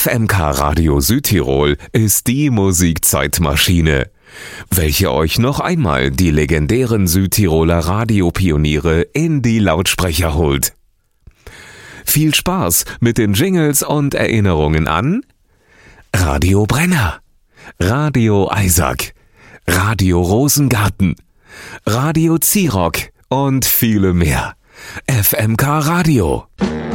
FMK Radio Südtirol ist die Musikzeitmaschine, welche euch noch einmal die legendären Südtiroler Radiopioniere in die Lautsprecher holt. Viel Spaß mit den Jingles und Erinnerungen an Radio Brenner, Radio Eisack, Radio Rosengarten, Radio Zirock und viele mehr. FMK Radio.